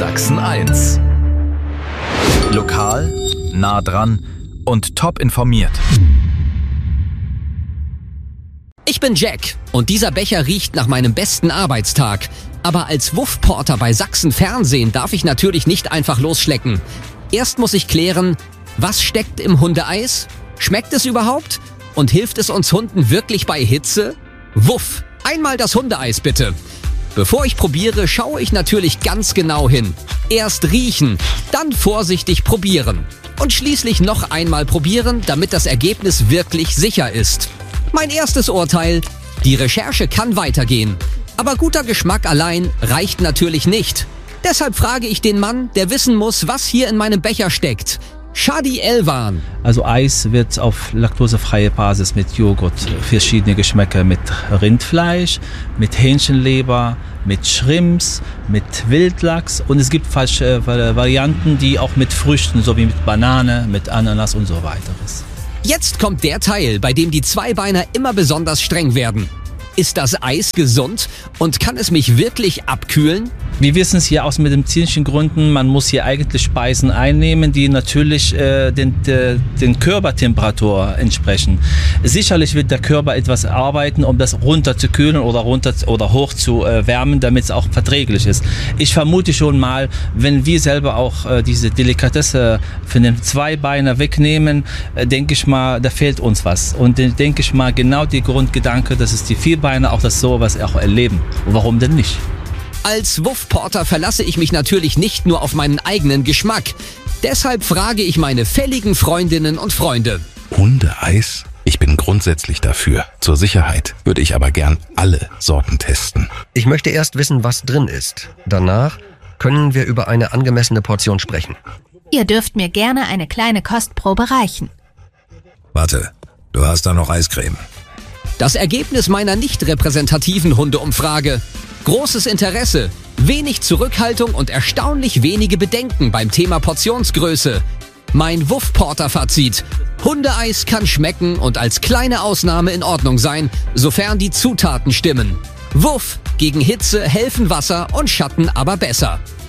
Sachsen 1. Lokal, nah dran und top informiert. Ich bin Jack und dieser Becher riecht nach meinem besten Arbeitstag. Aber als Wuff-Porter bei Sachsen Fernsehen darf ich natürlich nicht einfach losschlecken. Erst muss ich klären, was steckt im Hundeeis? Schmeckt es überhaupt? Und hilft es uns Hunden wirklich bei Hitze? Wuff! Einmal das Hundeeis bitte! Bevor ich probiere, schaue ich natürlich ganz genau hin. Erst riechen, dann vorsichtig probieren. Und schließlich noch einmal probieren, damit das Ergebnis wirklich sicher ist. Mein erstes Urteil: Die Recherche kann weitergehen. Aber guter Geschmack allein reicht natürlich nicht. Deshalb frage ich den Mann, der wissen muss, was hier in meinem Becher steckt. Shadi Elvan. Also Eis wird auf laktosefreie Basis mit Joghurt, verschiedene Geschmäcker mit Rindfleisch, mit Hähnchenleber, mit Shrimps, mit Wildlachs und es gibt falsche Varianten, die auch mit Früchten, so wie mit Banane, mit Ananas und so weiter ist. Jetzt kommt der Teil, bei dem die Zweibeiner immer besonders streng werden. Ist das Eis gesund und kann es mich wirklich abkühlen? Wir wissen es hier aus medizinischen Gründen, man muss hier eigentlich Speisen einnehmen, die natürlich den Körpertemperatur entsprechen. Sicherlich wird der Körper etwas arbeiten, um das runterzukühlen oder hoch zu wärmen, damit es auch verträglich ist. Ich vermute schon mal, wenn wir selber auch diese Delikatesse von den Zweibeiner wegnehmen, denke ich mal, da fehlt uns was. Und denke ich mal, genau die Grundgedanke, dass es die Vierbeiner auch das sowas auch erleben. Und warum denn nicht? Als Wuff-Porter verlasse ich mich natürlich nicht nur auf meinen eigenen Geschmack. Deshalb frage ich meine fälligen Freundinnen und Freunde. Hundeeis? Ich bin grundsätzlich dafür. Zur Sicherheit würde ich aber gern alle Sorten testen. Ich möchte erst wissen, was drin ist. Danach können wir über eine angemessene Portion sprechen. Ihr dürft mir gerne eine kleine Kostprobe reichen. Warte, du hast da noch Eiscreme. Das Ergebnis meiner nicht repräsentativen Hundeumfrage: großes Interesse, wenig Zurückhaltung und erstaunlich wenige Bedenken beim Thema Portionsgröße. Mein Wuff-Porter-Fazit: Hundeeis kann schmecken und als kleine Ausnahme in Ordnung sein, sofern die Zutaten stimmen. Wuff, gegen Hitze helfen Wasser und Schatten aber besser.